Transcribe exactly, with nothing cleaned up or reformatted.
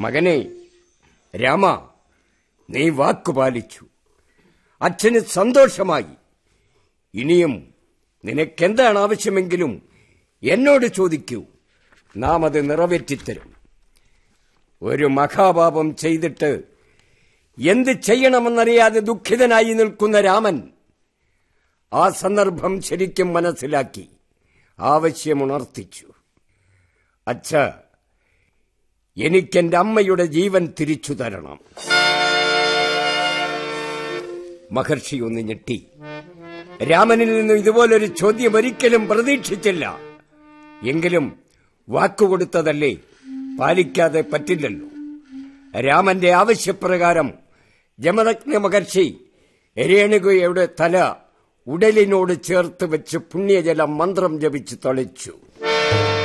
മകനെ രാമ, നീ വാക്കുപാലിച്ചു. അച്ഛന് സന്തോഷമായി. ഇനിയും നിനക്കെന്താണ് ആവശ്യമെങ്കിലും എന്നോട് ചോദിക്കൂ, നാം അത് നിറവേറ്റിത്തരും. ഒരു മഹാപാപം ചെയ്തിട്ട് എന്ത് ചെയ്യണമെന്നറിയാതെ ദുഃഖിതനായി നിൽക്കുന്ന രാമൻ ആ സന്ദർഭം ശരിക്കും മനസ്സിലാക്കി ആവശ്യമുണർത്തിച്ചു. അച്ഛ, എനിക്കെന്റെ അമ്മയുടെ ജീവൻ തിരിച്ചു തരണം. മഹർഷി ഒന്ന് ഞെട്ടി. രാമനിൽ നിന്നും ഇതുപോലൊരു ചോദ്യം ഒരിക്കലും പ്രതീക്ഷിച്ചില്ല. എങ്കിലും വാക്കുകൊടുത്തതല്ലേ, പാലിക്കാതെ പറ്റില്ലല്ലോ. രാമന്റെ ആവശ്യപ്രകാരം ജമദഗ്നി മഹർഷി രേണുകയുടെ തല ഉടലിനോട് ചേർത്ത് വെച്ച് പുണ്യജലം മന്ത്രം ജപിച്ച് തളിച്ചു.